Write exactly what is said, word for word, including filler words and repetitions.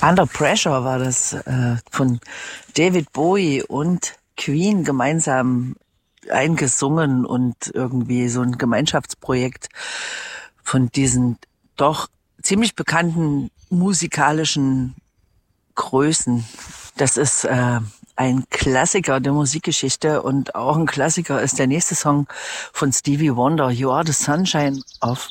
Under Pressure war das äh, von David Bowie und Queen gemeinsam eingesungen und irgendwie so ein Gemeinschaftsprojekt von diesen doch ziemlich bekannten musikalischen Größen. Das ist äh, ein Klassiker der Musikgeschichte und auch ein Klassiker ist der nächste Song von Stevie Wonder, You Are the Sunshine of